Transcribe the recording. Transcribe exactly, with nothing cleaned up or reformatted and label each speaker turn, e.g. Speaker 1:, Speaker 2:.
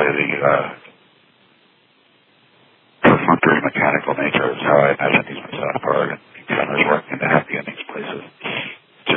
Speaker 1: really the uh, perfunctory mechanical nature is how I imagine these myself.